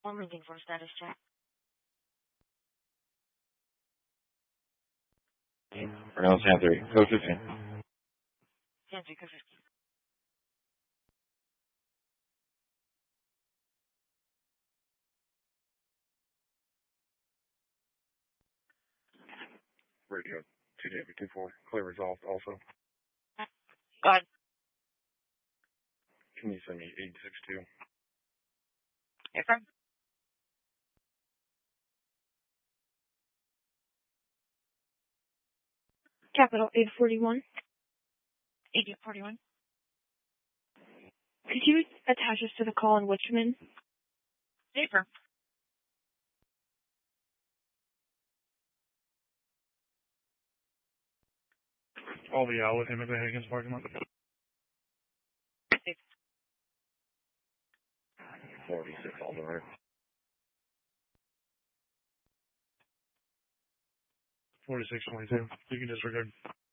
I'm waiting for status check. Reynolds Hand 3, code 15. Hand 3, code 15. Radio 2JB24, clear resolved also. Go ahead. Can you send me 862? Affirm. Capital 841. 841. Could you attach us to the call in Richmond? Affirm. I'll be out with him at the Higgins parking lot. 46 Alderman. 4622. You can disregard.